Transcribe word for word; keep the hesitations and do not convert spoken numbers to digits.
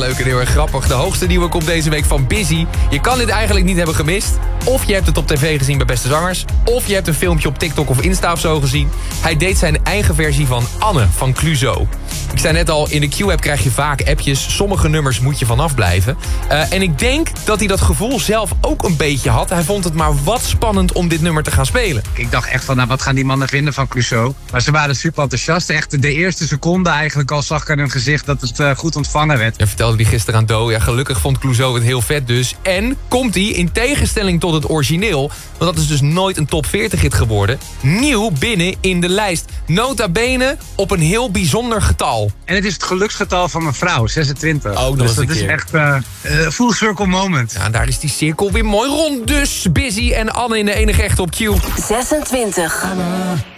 leuk en heel erg grappig. De hoogste nieuwe komt deze week van Busy. Je kan dit eigenlijk niet hebben gemist. Of je hebt het op tv gezien bij Beste Zangers. Of je hebt een filmpje op TikTok of Insta of zo gezien. Hij deed zijn eigen versie van Anne van Clouseau. Ik zei net al, in de Q-app krijg je vaak appjes. Sommige nummers moet je vanaf blijven. Uh, en ik denk dat hij dat gevoel zelf ook een beetje had. Hij vond het maar wat spannend om dit nummer te gaan spelen. Ik dacht echt van, nou, wat gaan die mannen vinden van Clouseau? Maar ze waren super enthousiast. Echt de eerste seconde eigenlijk al zag ik aan hun gezicht dat het uh, goed ontvangen werd. Ja, vertelde hij gisteren aan Do. Ja, gelukkig vond Clouseau het heel vet dus. En komt hij, in tegenstelling tot het origineel, want dat is dus nooit een top veertig hit geworden, nieuw binnen in de lijst. Nota bene op een heel bijzonder getal. En het is het geluksgetal van mijn vrouw, zesentwintig. Ook nog dus eens dat een is keer. echt uh, uh, full circle moment. Ja, en daar is die cirkel weer mooi rond. Dus Busy en Anne in de enige echte op Q. zesentwintig.